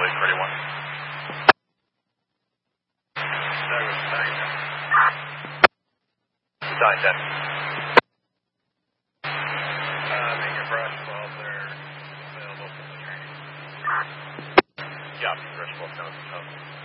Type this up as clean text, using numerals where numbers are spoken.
31. Douglas, Sign 10. make your brush balls are available for the training. Copy, brush 12 sounds.